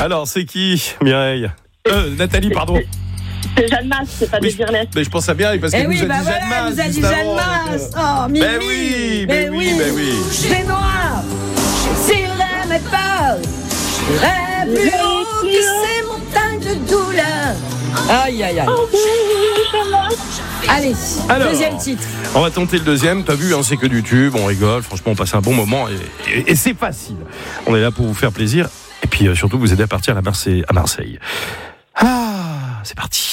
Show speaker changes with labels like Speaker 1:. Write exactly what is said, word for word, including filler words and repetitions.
Speaker 1: Alors, c'est qui, Mireille euh, Nathalie, pardon.
Speaker 2: C'est Jeanne Masse, c'est pas
Speaker 1: Mais
Speaker 2: Désir Less.
Speaker 1: Mais je pense à bien parce qu'elle
Speaker 3: Eh oui,
Speaker 1: nous a
Speaker 3: bah
Speaker 1: dit
Speaker 3: voilà,
Speaker 1: Jeanne Masse.
Speaker 3: elle nous a dit
Speaker 1: juste
Speaker 3: Jeanne
Speaker 1: avant,
Speaker 3: Masse.
Speaker 1: donc, euh,
Speaker 3: Oh, Mimi.
Speaker 1: Ben oui, ben oui, ben oui.
Speaker 3: C'est noir. J'irai mes peurs. J'irai plus haut que ces montagnes de douleur. Aïe, aïe, aïe. Allez,
Speaker 1: Alors,
Speaker 3: deuxième titre.
Speaker 1: On va tenter le deuxième. T'as vu, hein, c'est que du tube. On rigole. Franchement, on passe un bon moment et, et, et c'est facile. On est là pour vous faire plaisir et puis euh, surtout vous aider à partir à Marseille. À Marseille. Ah, c'est parti.